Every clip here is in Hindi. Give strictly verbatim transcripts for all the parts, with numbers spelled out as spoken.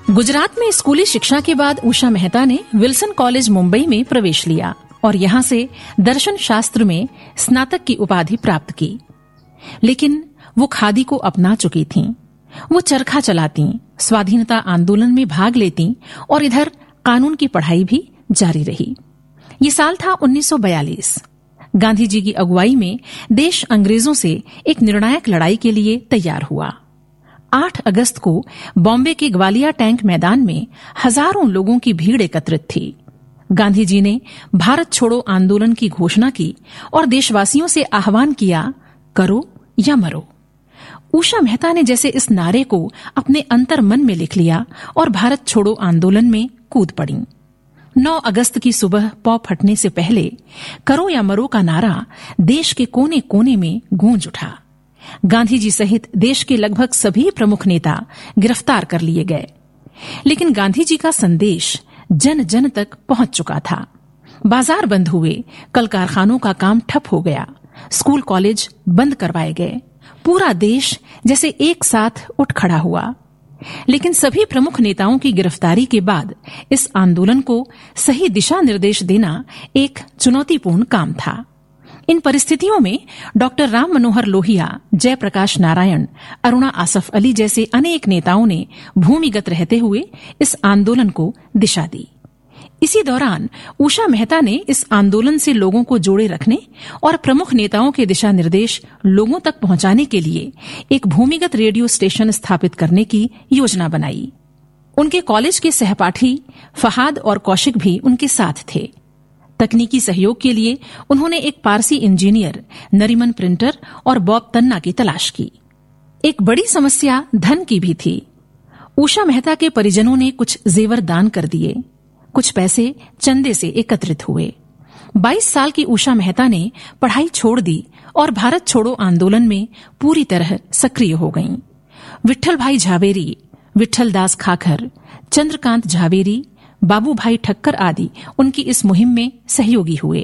गुजरात में स्कूली शिक्षा के बाद उषा मेहता ने विल्सन कॉलेज मुंबई में प्रवेश लिया और यहाँ से दर्शन शास्त्र में स्नातक की उपाधि प्राप्त की। लेकिन वो खादी को अपना चुकी थीं। वो चरखा चलाती, स्वाधीनता आंदोलन में भाग लेती और इधर कानून की पढ़ाई भी जारी रही। ये साल था उन्नीस सौ बयालीस। गांधी जी की अगुवाई में देश अंग्रेजों से एक निर्णायक लड़ाई के लिए तैयार हुआ। आठ अगस्त को बॉम्बे के ग्वालिया टैंक मैदान में हजारों लोगों की भीड़ एकत्रित थी। गांधी जी ने भारत छोड़ो आंदोलन की घोषणा की और देशवासियों से आह्वान किया, करो या मरो। उषा मेहता ने जैसे इस नारे को अपने अंतर मन में लिख लिया और भारत छोड़ो आंदोलन में कूद पड़ी। नौ अगस्त की सुबह पौ फटने से पहले करो या मरो का नारा देश के कोने कोने में गूंज उठा। गांधी जी सहित देश के लगभग सभी प्रमुख नेता गिरफ्तार कर लिए गए। लेकिन गांधी जी का संदेश जन जन तक पहुंच चुका था। बाजार बंद हुए, कल कारखानों का काम ठप हो गया, स्कूल कॉलेज बंद करवाए गए। पूरा देश जैसे एक साथ उठ खड़ा हुआ। लेकिन सभी प्रमुख नेताओं की गिरफ्तारी के बाद इस आंदोलन को सही दिशा निर्देश देना एक चुनौतीपूर्ण काम था। इन परिस्थितियों में डॉक्टर राम मनोहर लोहिया, जयप्रकाश नारायण, अरुणा आसफ अली जैसे अनेक नेताओं ने भूमिगत रहते हुए इस आंदोलन को दिशा दी। इसी दौरान उषा मेहता ने इस आंदोलन से लोगों को जोड़े रखने और प्रमुख नेताओं के दिशा निर्देश लोगों तक पहुंचाने के लिए एक भूमिगत रेडियो स्टेशन स्थापित करने की योजना बनाई। उनके कॉलेज के सहपाठी फहाद और कौशिक भी उनके साथ थे। तकनीकी सहयोग के लिए उन्होंने एक पारसी इंजीनियर, नरीमन प्रिंटर और बॉब तन्ना की तलाश की। एक बड़ी समस्या धन की भी थी। उषा मेहता के परिजनों ने कुछ जेवर दान कर दिए। कुछ पैसे चंदे से एकत्रित हुए। बाईस साल की उषा मेहता ने पढ़ाई छोड़ दी और भारत छोड़ो आंदोलन में पूरी तरह सक्रिय हो गईं। विट्ठल भाई झावेरी, विट्ठल दास खाखर, चंद्रकांत झावेरी, बाबू भाई ठक्कर आदि उनकी इस मुहिम में सहयोगी हुए।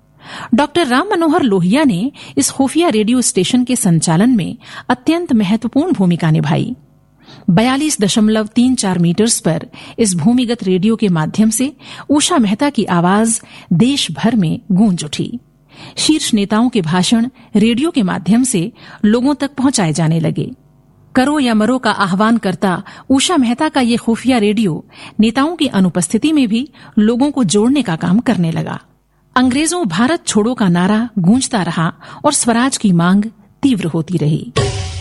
डॉक्टर राम मनोहर लोहिया ने इस खुफिया रेडियो स्टेशन के संचालन में अत्यंत महत्वपूर्ण भूमिका निभाई। बयालीस दशमलव तीन चार मीटर्स पर इस भूमिगत रेडियो के माध्यम से उषा मेहता की आवाज देश भर में गूंज उठी। शीर्ष नेताओं के भाषण रेडियो के माध्यम से लोगों तक पहुंचाए जाने लगे। करो या मरो का आह्वान करता उषा मेहता का ये खुफिया रेडियो नेताओं की अनुपस्थिति में भी लोगों को जोड़ने का काम करने लगा। अंग्रेजों भारत छोड़ो का नारा गूंजता रहा और स्वराज की मांग तीव्र होती रही।